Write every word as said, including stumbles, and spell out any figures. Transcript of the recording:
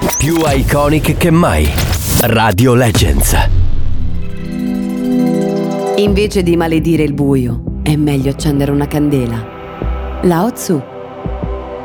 Più iconic che mai. Radio Legends. Invece di maledire il buio, è meglio accendere una candela. Lao Tzu.